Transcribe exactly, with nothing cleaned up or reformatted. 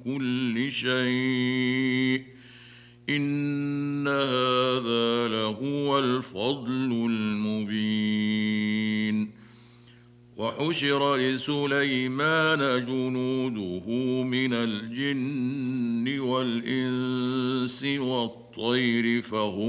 كل شيء إن هذا لهو الفضل المبين. وحشر لسليمان جنوده من الجن والإنس والطير فهم